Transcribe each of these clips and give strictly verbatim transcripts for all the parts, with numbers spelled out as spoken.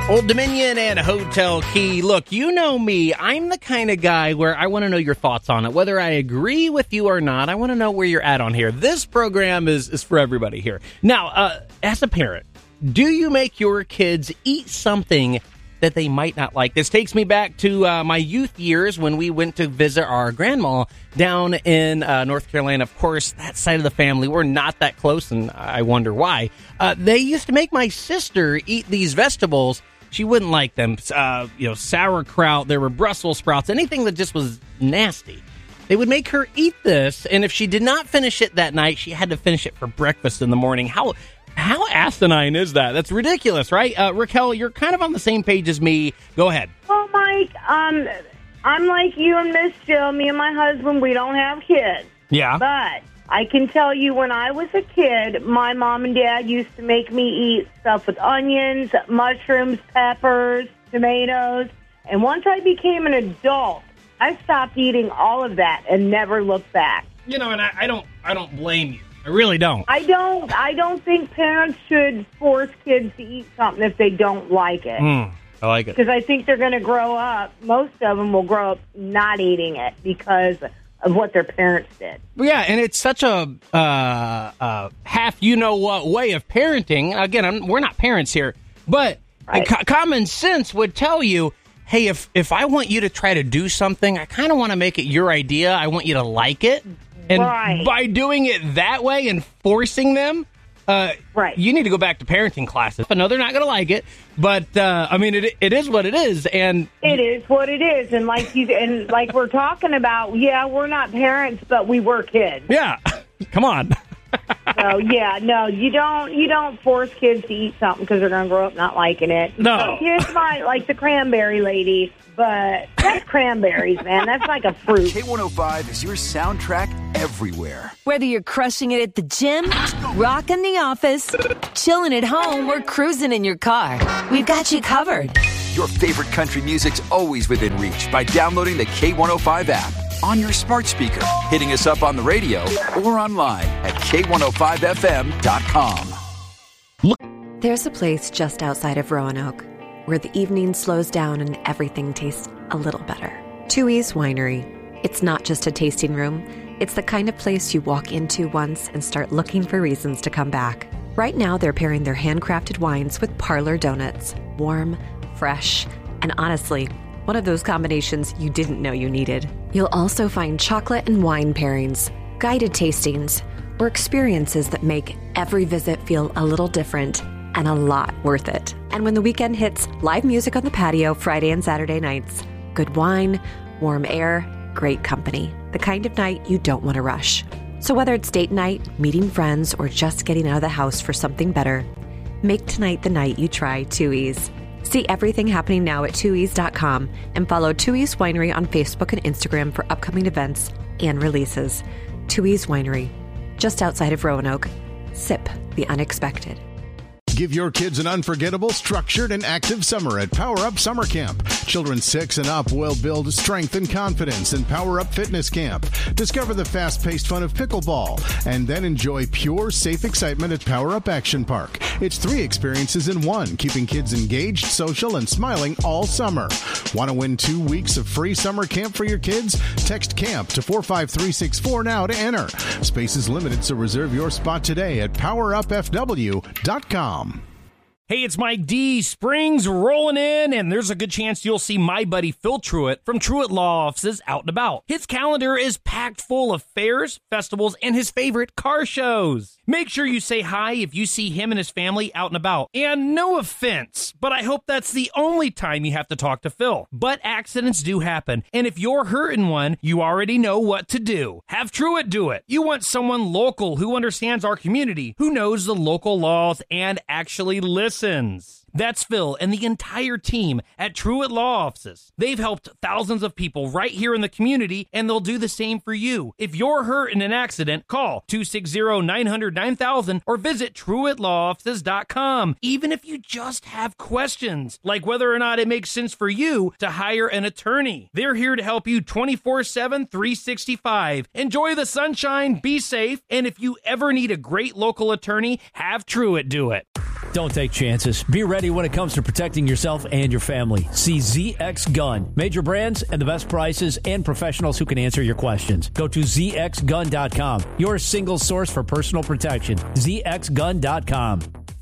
Old Dominion and Hotel Key. Look, you know me. I'm the kind of guy where I want to know your thoughts on it. Whether I agree with you or not, I want to know where you're at on here. This program is, is for everybody here. Now, uh, as a parent, do you make your kids eat something that they might not like? This takes me back to uh, my youth years when we went to visit our grandma down in uh, North Carolina. Of course, that side of the family, we're not that close, and I wonder why. Uh, they used to make my sister eat these vegetables. She wouldn't like them. Uh, you know, sauerkraut, there were Brussels sprouts, anything that just was nasty. They would make her eat this, and if she did not finish it that night, she had to finish it for breakfast in the morning. How how asinine is that? That's ridiculous, right? Uh, Raquel, you're kind of on the same page as me. Go ahead. Well, Mike, um, I'm like you and Miss Jill. Me and my husband, we don't have kids. Yeah. But I can tell you when I was a kid, my mom and dad used to make me eat stuff with onions, mushrooms, peppers, tomatoes. And once I became an adult, I stopped eating all of that and never looked back. You know, and I, I don't I don't blame you. I really don't. I don't I don't think parents should force kids to eat something if they don't like it. Mm, I like it. Because I think they're going to grow up, most of them will grow up not eating it because of what their parents did. Yeah, and it's such a uh, uh, half you-know-what way of parenting. Again, I'm, we're not parents here, but Right. co- common sense would tell you, hey, if, if I want you to try to do something, I kind of want to make it your idea. I want you to like it. And Right. by doing it that way and forcing them, uh, Right. you need to go back to parenting classes. I know they're not going to like it, but, uh, I mean, it it is what it is. And It is what it is, and like you and like we're talking about, yeah, we're not parents, but we were kids. yeah, come on. So yeah, no, you don't you don't force kids to eat something because they're going to grow up not liking it. No. Some kids might like the cranberry lady, but that's cranberries, man. That's like a fruit. K one oh five is your soundtrack everywhere. Whether you're crushing it at the gym, rocking the office, chilling at home, or cruising in your car, we've got you covered. Your favorite country music's always within reach by downloading the K one oh five app on your smart speaker, hitting us up on the radio, or online at K one oh five F M dot com. There's a place just outside of Roanoke where the evening slows down and everything tastes a little better. Tooheys Winery. It's not just a tasting room. It's the kind of place you walk into once and start looking for reasons to come back. Right now, they're pairing their handcrafted wines with parlor donuts. Warm, fresh, and honestly, one of those combinations you didn't know you needed. You'll also find chocolate and wine pairings, guided tastings, or experiences that make every visit feel a little different and a lot worth it. And when the weekend hits, live music on the patio Friday and Saturday nights. Good wine, warm air, great company. The kind of night you don't want to rush. So whether it's date night, meeting friends, or just getting out of the house for something better, make tonight the night you try Tooheys. See everything happening now at Tooheys dot com and follow Tooheys Winery on Facebook and Instagram for upcoming events and releases. Tooheys Winery, just outside of Roanoke. Sip the unexpected. Give your kids an unforgettable, structured, and active summer at Power Up Summer Camp. Children six and up will build strength and confidence in Power Up Fitness Camp. Discover the fast-paced fun of pickleball, and then enjoy pure, safe excitement at Power Up Action Park. It's three experiences in one, keeping kids engaged, social, and smiling all summer. Want to win two weeks of free summer camp for your kids? Text CAMP to four five three six four now to enter. Space is limited, so reserve your spot today at power up f w dot com. Hey, it's Mike D. Spring's rolling in, and there's a good chance you'll see my buddy Phil Truitt from Truitt Law Offices out and about. His calendar is packed full of fairs, festivals, and his favorite car shows. Make sure you say hi if you see him and his family out and about. And no offense, but I hope that's the only time you have to talk to Phil. But accidents do happen, and if you're hurting one, you already know what to do. Have Truitt do it. You want someone local who understands our community, who knows the local laws, and actually listens. That's Phil and the entire team at Truitt Law Offices. They've helped thousands of people right here in the community, and they'll do the same for you. If you're hurt in an accident, call two six zero, nine hundred, nine thousand or visit truitt law offices dot com. Even if you just have questions, like whether or not it makes sense for you to hire an attorney. They're here to help you twenty-four seven, three sixty-five. Enjoy the sunshine, be safe, and if you ever need a great local attorney, have Truitt do it. Don't take chances. Be ready ready when it comes to protecting yourself and your family. See Z X Gun. Major brands and the best prices and professionals who can answer your questions. Go to Z X gun dot com. Your single source for personal protection. Z X gun dot com.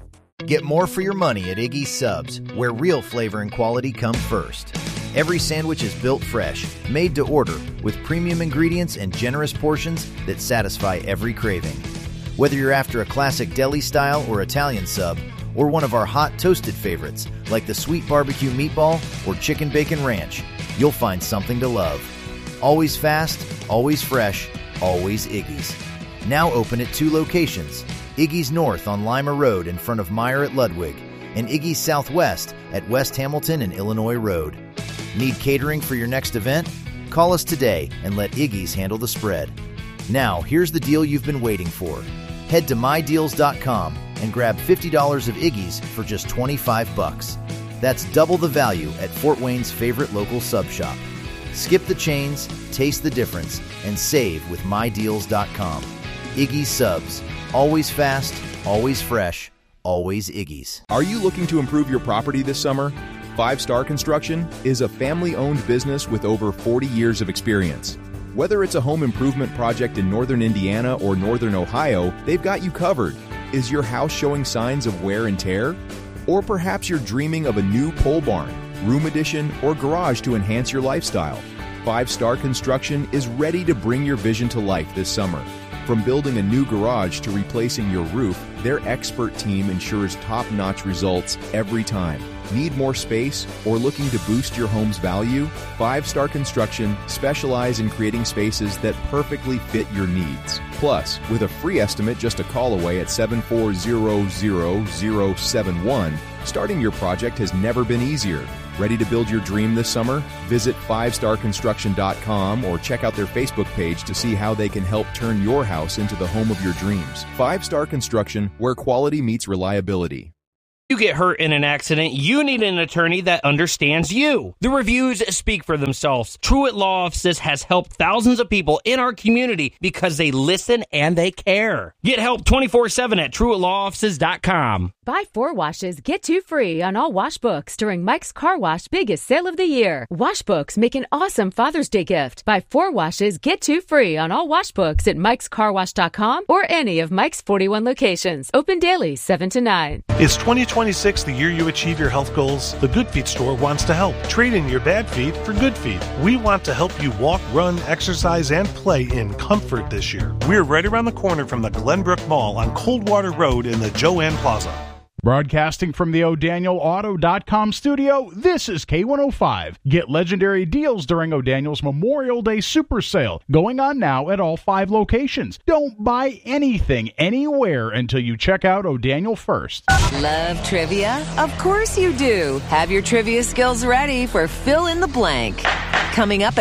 Get more for your money at Iggy's Subs, where real flavor and quality come first. Every sandwich is built fresh, made to order, with premium ingredients and generous portions that satisfy every craving. Whether you're after a classic deli style or Italian sub, or one of our hot toasted favorites, like the sweet barbecue meatball or chicken bacon ranch, you'll find something to love. Always fast, always fresh, always Iggy's. Now open at two locations, Iggy's North on Lima Road in front of Meyer at Ludwig, and Iggy's Southwest at West Hamilton and Illinois Road. Need catering for your next event? Call us today and let Iggy's handle the spread. Now, here's the deal you've been waiting for. Head to my deals dot com and grab fifty dollars of Iggy's for just twenty-five bucks. That's double the value at Fort Wayne's favorite local sub shop. Skip the chains, taste the difference, and save with my deals dot com. Iggy's Subs. Always fast, always fresh, always Iggy's. Are you looking to improve your property this summer? Five Star Construction is a family-owned business with over forty years of experience. Whether it's a home improvement project in northern Indiana or northern Ohio, they've got you covered. Is your house showing signs of wear and tear? Or perhaps you're dreaming of a new pole barn, room addition, or garage to enhance your lifestyle. Five Star Construction is ready to bring your vision to life this summer. From building a new garage to replacing your roof, their expert team ensures top-notch results every time. Need more space or looking to boost your home's value? Five Star Construction specialize in creating spaces that perfectly fit your needs. Plus, with a free estimate just a call away at seven four zero zero zero seven one, starting your project has never been easier. Ready to build your dream this summer? Visit five star construction dot com or check out their Facebook page to see how they can help turn your house into the home of your dreams. Five Star Construction, where quality meets reliability. You get hurt in an accident, you need an attorney that understands you. The reviews speak for themselves. Truett Law Offices has helped thousands of people in our community because they listen and they care. Get help twenty-four seven at truett law offices dot com. Buy four washes, get two free on all wash books during Mike's Car Wash biggest sale of the year. Wash books make an awesome Father's Day gift. Buy four washes, get two free on all wash books at mikes car wash dot com or any of Mike's forty-one locations. Open daily, seven to nine. Is twenty twenty-six the year you achieve your health goals? The Good Feet store wants to help. Trade in your bad feet for good feet. We want to help you walk, run, exercise, and play in comfort this year. We're right around the corner from the Glenbrook Mall on Coldwater Road in the Joanne Plaza. Broadcasting from the O'Daniel Auto dot com studio, this is K one oh five. Get legendary deals during O'Daniel's Memorial Day Super Sale, going on now at all five locations. Don't buy anything anywhere until you check out O'Daniel first. Love trivia? Of course you do. Have your trivia skills ready for Fill in the Blank. Coming up at